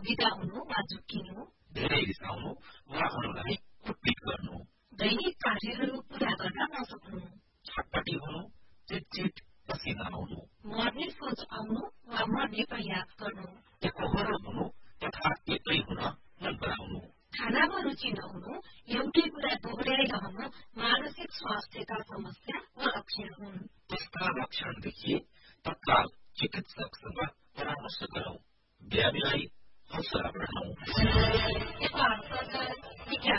बिदा हुनु वा झुक्किनु, धेरै रिसाउनु वा अरूलाई कुटपिट गर्नु, दैनिक कार्यहरू पूरा गर्न नसक्नु, छटपटी हुनु, चिटचिट पसिना आउनु, मर्ने सोच आउनु वा मर्ने प्रयास गर्नु, एकहोरो हुनु तथा एक्लै हुन मन पराउनु, खानामा रुचि नहुनु, एउटै कुरा दोहोऱ्याइरहनु मानसिक स्वास्थ्यका समस्या वा लक्षण हुन्। त्यस्ता लक्षण देखिए तत्काल चिकित्सकसँग परामर्श गरौं, बिरामीलाई हौसला बढाउँ।